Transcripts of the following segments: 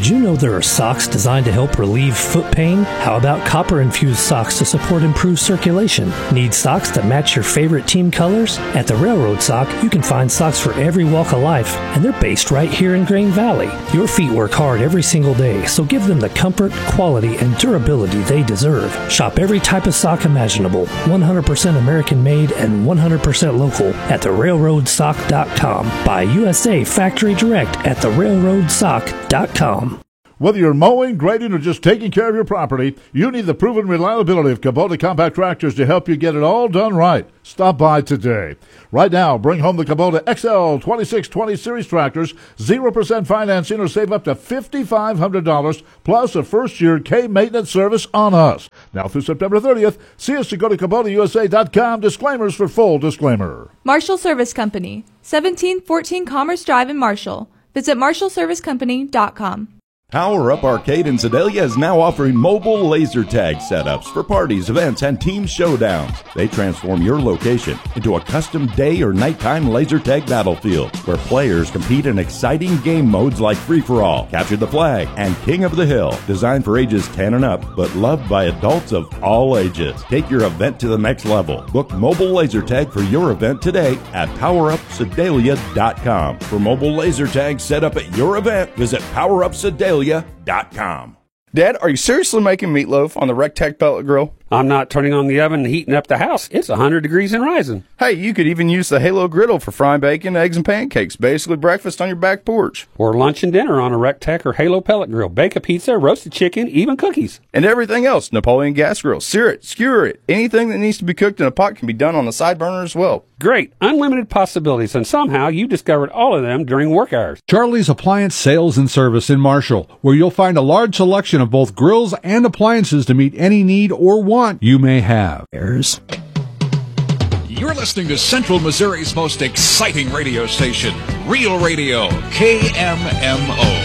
Did you know there are socks designed to help relieve foot pain? How about copper-infused socks to support improved circulation? Need socks that match your favorite team colors? At the Railroad Sock, you can find socks for every walk of life, and they're based right here in Grain Valley. Your feet work hard every single day, so give them the comfort, quality, and durability they deserve. Shop every type of sock imaginable, 100% American-made and 100% local at therailroadsock.com. Buy USA Factory Direct at therailroadsock.com. Whether you're mowing, grading, or just taking care of your property, you need the proven reliability of Kubota compact tractors to help you get it all done right. Stop by today. Right now, bring home the Kubota XL 2620 Series tractors, 0% financing, or save up to $5,500, plus a first-year K-maintenance service on us. Now through September 30th, see us to go to KubotaUSA.com. Disclaimers for full disclaimer. Marshall Service Company, 1714 Commerce Drive in Marshall. Visit MarshallServiceCompany.com. Power Up Arcade in Sedalia is now offering mobile laser tag setups for parties, events, and team showdowns. They transform your location into a custom day or nighttime laser tag battlefield where players compete in exciting game modes like Free-for-All, Capture the Flag, and King of the Hill. Designed for ages 10 and up, but loved by adults of all ages. Take your event to the next level. Book mobile laser tag for your event today at PowerUpSedalia.com. For mobile laser tag set up at your event, visit PowerUpSedalia.com. Dad, are you seriously making meatloaf on the Rectech pellet grill? I'm not turning on the oven and heating up the house. It's 100 degrees and rising. Hey, you could even use the Halo griddle for frying bacon, eggs, and pancakes. Basically breakfast on your back porch. Or lunch and dinner on a Rectech or Halo pellet grill. Bake a pizza, roasted chicken, even cookies. And everything else. Napoleon gas grill. Sear it, skewer it. Anything that needs to be cooked in a pot can be done on the side burner as well. Great. Unlimited possibilities. And somehow you discovered all of them during work hours. Charlie's Appliance Sales and Service in Marshall, where you'll find a large selection of both grills and appliances to meet any need or want you may have. You're listening to Central Missouri's most exciting radio station, Real Radio, KMMO.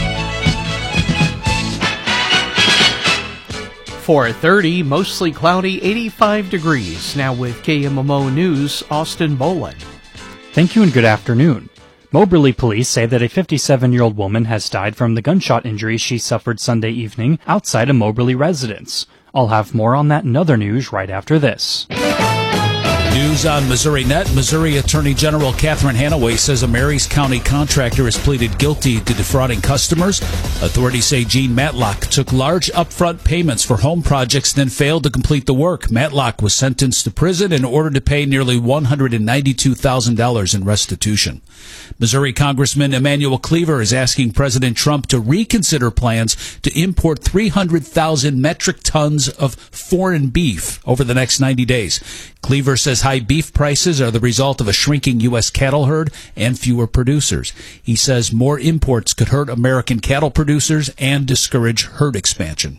4:30, mostly cloudy, 85 degrees. Now with KMMO News, Austin Boland. Thank you and good afternoon. Moberly police say that a 57-year-old woman has died from the gunshot injuries she suffered Sunday evening outside a Moberly residence. I'll have more on that and other news right after this. News on MissouriNet. Missouri Attorney General Catherine Hanaway says a Marys County contractor has pleaded guilty to defrauding customers. Authorities say Gene Matlock took large upfront payments for home projects, then failed to complete the work. Matlock was sentenced to prison and ordered to pay nearly $192,000 in restitution. Missouri Congressman Emanuel Cleaver is asking President Trump to reconsider plans to import 300,000 metric tons of foreign beef over the next 90 days. Cleaver says high beef prices are the result of a shrinking U.S. cattle herd and fewer producers. He says more imports could hurt American cattle producers and discourage herd expansion.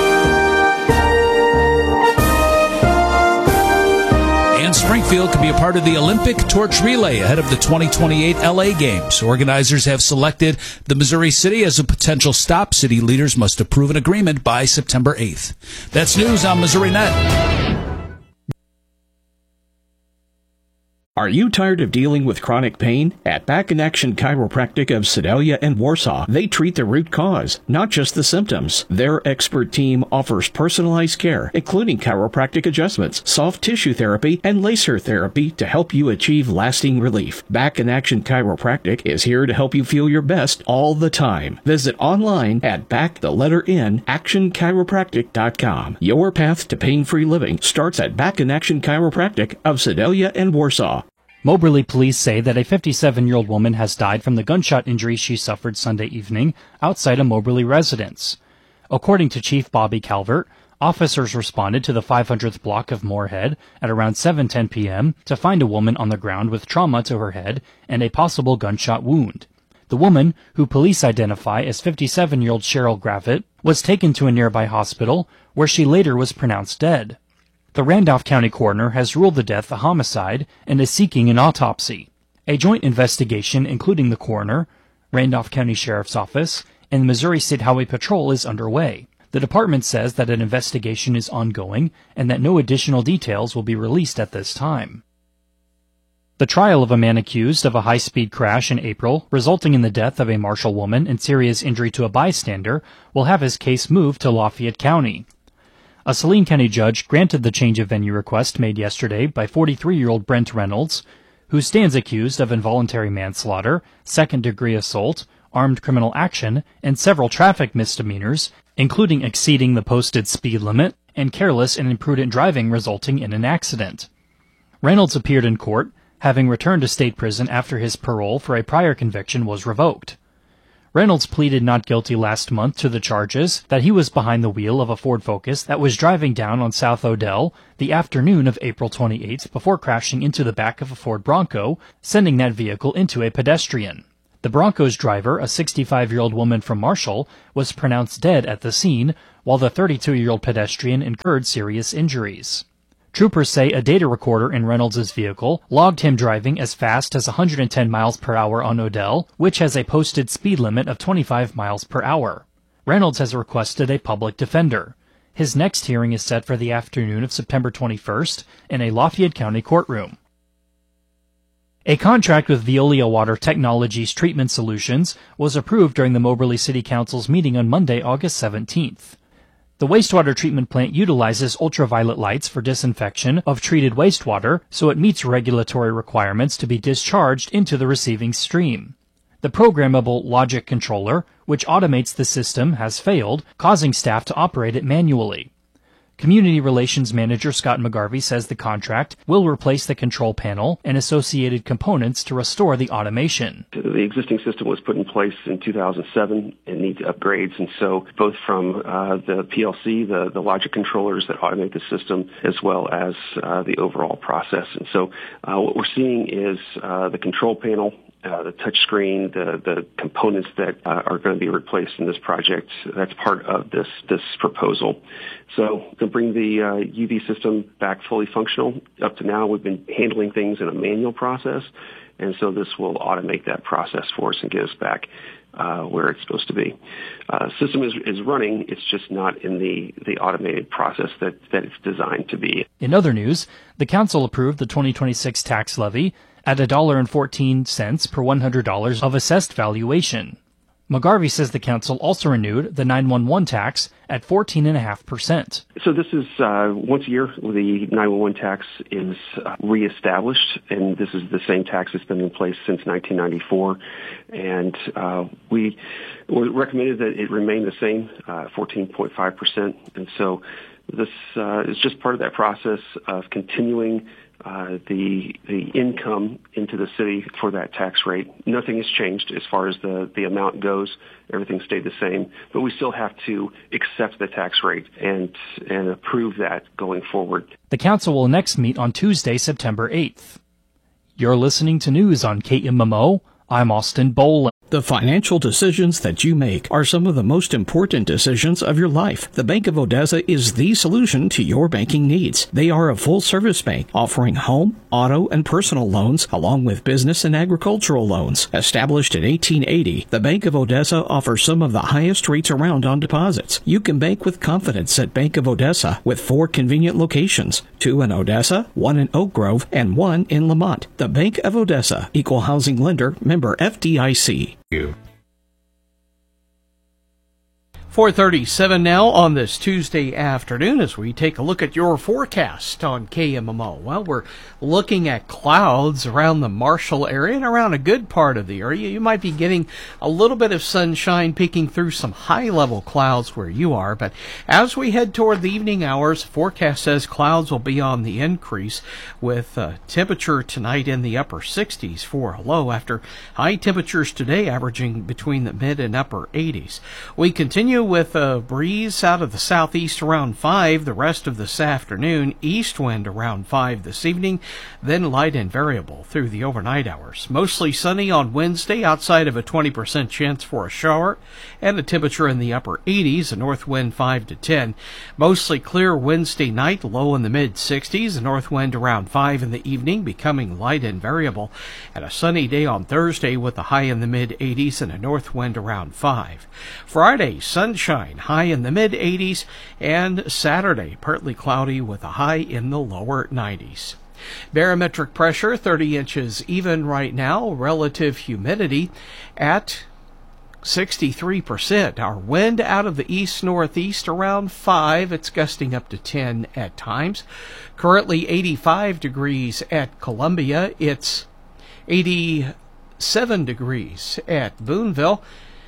And Springfield could be a part of the Olympic torch relay ahead of the 2028 LA Games. Organizers have selected the Missouri City as a potential stop. City leaders must approve an agreement by September 8th. That's news on MissouriNet. Are you tired of dealing with chronic pain? At Back in Action Chiropractic of Sedalia and Warsaw, they treat the root cause, not just the symptoms. Their expert team offers personalized care, including chiropractic adjustments, soft tissue therapy, and laser therapy to help you achieve lasting relief. Back in Action Chiropractic is here to help you feel your best all the time. Visit online at actionchiropractic.com. Your path to pain-free living starts at Back in Action Chiropractic of Sedalia and Warsaw. Moberly police say that a 57-year-old woman has died from the gunshot injuries she suffered Sunday evening outside a Moberly residence. According to Chief Bobby Calvert, officers responded to the 500th block of Moorhead at around 7:10 p.m. to find a woman on the ground with trauma to her head and a possible gunshot wound. The woman, who police identify as 57-year-old Cheryl Gravitt, was taken to a nearby hospital where she later was pronounced dead. The Randolph County coroner has ruled the death a homicide and is seeking an autopsy. A joint investigation, including the coroner, Randolph County Sheriff's Office, and the Missouri State Highway Patrol, is underway. The department says that an investigation is ongoing and that no additional details will be released at this time. The trial of a man accused of a high-speed crash in April, resulting in the death of a Marshall woman and serious injury to a bystander, will have his case moved to Lafayette County. A Saline County judge granted the change of venue request made yesterday by 43-year-old Brent Reynolds, who stands accused of involuntary manslaughter, second-degree assault, armed criminal action, and several traffic misdemeanors, including exceeding the posted speed limit and careless and imprudent driving resulting in an accident. Reynolds appeared in court, having returned to state prison after his parole for a prior conviction was revoked. Reynolds pleaded not guilty last month to the charges that he was behind the wheel of a Ford Focus that was driving down on South Odell the afternoon of April 28th before crashing into the back of a Ford Bronco, sending that vehicle into a pedestrian. The Bronco's driver, a 65-year-old woman from Marshall, was pronounced dead at the scene, while the 32-year-old pedestrian incurred serious injuries. Troopers say a data recorder in Reynolds' vehicle logged him driving as fast as 110 miles per hour on Odell, which has a posted speed limit of 25 miles per hour. Reynolds has requested a public defender. His next hearing is set for the afternoon of September 21st in a Lafayette County courtroom. A contract with Veolia Water Technologies Treatment Solutions was approved during the Moberly City Council's meeting on Monday, August 17th. The wastewater treatment plant utilizes ultraviolet lights for disinfection of treated wastewater, so it meets regulatory requirements to be discharged into the receiving stream. The programmable logic controller, which automates the system, has failed, causing staff to operate it manually. Community Relations Manager Scott McGarvey says the contract will replace the control panel and associated components to restore the automation. The existing system was put in place in 2007 and needs upgrades, and so both from the PLC, the logic controllers that automate the system, as well as the overall process. And so what we're seeing is the control panel, the touch screen, the components that are going to be replaced in this project. That's part of this proposal. So to bring the UV system back fully functional, up to now we've been handling things in a manual process, and so this will automate that process for us and get us back where it's supposed to be. System is running, it's just not in the automated process that it's designed to be. In other news, the council approved the 2026 tax levy at $1.14 per $100 of assessed valuation. McGarvey says the council also renewed the 911 tax at 14.5%. So this is once a year the 911 tax is reestablished, and this is the same tax that's been in place since 1994. And we recommended that it remain the same, 14.5%. And so this is just part of that process of continuing the income into the city for that tax rate. Nothing has changed as far as the amount goes. Everything stayed the same, but we still have to accept the tax rate and approve that going forward. The council will next meet on Tuesday, September 8th. You're listening to news on KMMO. I'm Austin Boland. The financial decisions that you make are some of the most important decisions of your life. The Bank of Odessa is the solution to your banking needs. They are a full-service bank offering home, auto, and personal loans, along with business and agricultural loans. Established in 1880, the Bank of Odessa offers some of the highest rates around on deposits. You can bank with confidence at Bank of Odessa with 4 convenient locations, 2 in Odessa, 1 in Oak Grove, and 1 in Lamont. The Bank of Odessa, Equal Housing Lender, member FDIC. 4:37 now on this Tuesday afternoon as we take a look at your forecast on KMMO. Well, we're looking at clouds around the Marshall area and around a good part of the area. You might be getting a little bit of sunshine peeking through some high-level clouds where you are, but as we head toward the evening hours, forecast says clouds will be on the increase with temperature tonight in the upper 60s for a low after high temperatures today averaging between the mid and upper 80s. We continue with a breeze out of the southeast around 5 the rest of this afternoon, east wind around 5 this evening, then light and variable through the overnight hours. Mostly sunny on Wednesday, outside of a 20% chance for a shower, and a temperature in the upper 80s, a north wind 5 to 10. Mostly clear Wednesday night, low in the mid-60s, a north wind around 5 in the evening, becoming light and variable, and a sunny day on Thursday with a high in the mid-80s and a north wind around 5. Friday, sunshine, high in the mid-80s, and Saturday, partly cloudy with a high in the lower 90s. Barometric pressure 30 inches even right now. Relative humidity at 63%. Our wind out of the east-northeast around 5. It's gusting up to 10 at times. Currently 85 degrees at Columbia. It's 87 degrees at Boonville.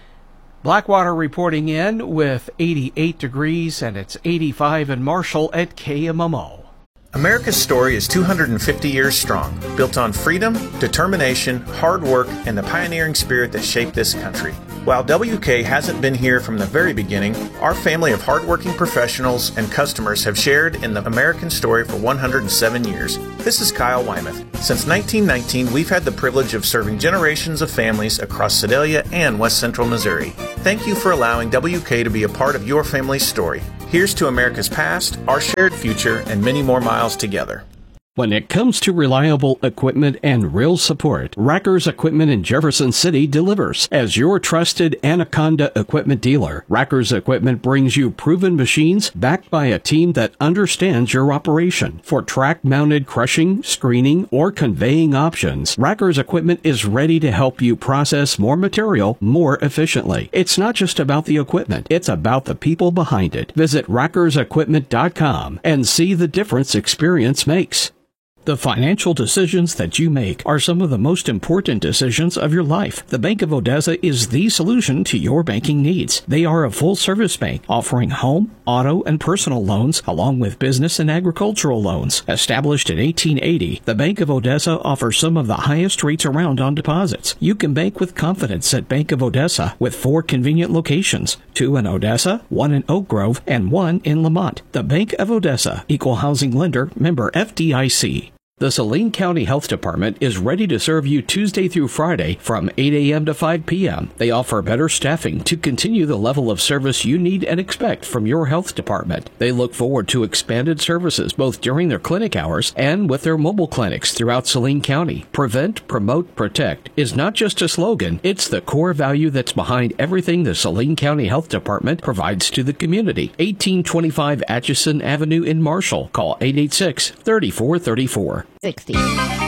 Blackwater reporting in with 88 degrees, and it's 85 in Marshall at KMMO. America's story is 250 years strong, built on freedom, determination, hard work, and the pioneering spirit that shaped this country. While WK hasn't been here from the very beginning, our family of hardworking professionals and customers have shared in the American story for 107 years. This is Kyle Wymuth. Since 1919, we've had the privilege of serving generations of families across Sedalia and West Central Missouri. Thank you for allowing WK to be a part of your family's story. Here's to America's past, our shared future, and many more miles together. When it comes to reliable equipment and real support, Rackers Equipment in Jefferson City delivers. As your trusted Anaconda equipment dealer, Rackers Equipment brings you proven machines backed by a team that understands your operation. For track-mounted crushing, screening, or conveying options, Rackers Equipment is ready to help you process more material more efficiently. It's not just about the equipment, it's about the people behind it. Visit rackersequipment.com and see the difference experience makes. The financial decisions that you make are some of the most important decisions of your life. The Bank of Odessa is the solution to your banking needs. They are a full-service bank offering home, auto, and personal loans along with business and agricultural loans. Established in 1880, the Bank of Odessa offers some of the highest rates around on deposits. You can bank with confidence at Bank of Odessa with 4 convenient locations, 2 in Odessa, 1 in Oak Grove, and 1 in Lamont. The Bank of Odessa, Equal Housing Lender, member FDIC. The Saline County Health Department is ready to serve you Tuesday through Friday from 8 a.m. to 5 p.m. They offer better staffing to continue the level of service you need and expect from your health department. They look forward to expanded services both during their clinic hours and with their mobile clinics throughout Saline County. Prevent, promote, protect is not just a slogan, it's the core value that's behind everything the Saline County Health Department provides to the community. 1825 Atchison Avenue in Marshall. Call 886-3434. 60.